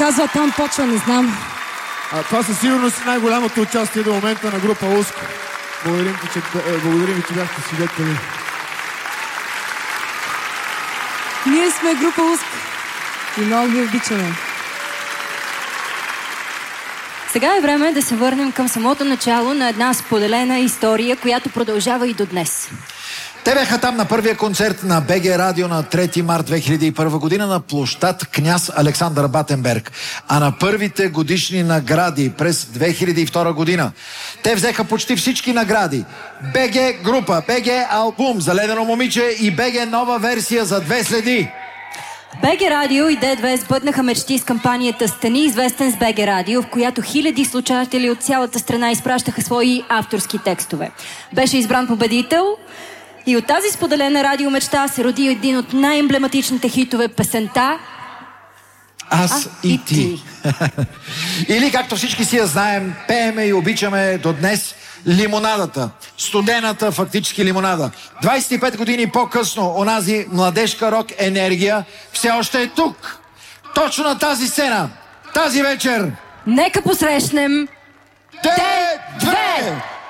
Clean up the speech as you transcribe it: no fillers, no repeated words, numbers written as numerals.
казва Там почва, не знам. Това със сигурност е най-голямото участие до момента на група Уско. Благодарим ви, че бяхте свидетели. Ние сме група Уско и много ви обичаме. Сега е време да се върнем към самото начало на една споделена история, която продължава и до днес. Те бяха там на първия концерт на БГ Радио на 3 март 2001 година на площад Княз Александър Батенберг. А на първите годишни награди през 2002 година те взеха почти всички награди. БГ група, БГ албум за Ледено момиче и БГ нова версия за Две следи. БГ Радио и Д2 сбъднаха мечти с кампанията "Стани известен с БГ Радио", в която хиляди слушатели от цялата страна изпращаха свои авторски текстове. Беше избран победител и от тази споделена радиомечта се роди един от най-емблематичните хитове, песента Аз и ти. Или, както всички си я знаем, пееме и обичаме до днес, лимонадата. Студената фактически лимонада. 25 години по-късно онази младежка рок енергия все още е тук. Точно на тази сцена. Тази вечер. Нека посрещнем Д2!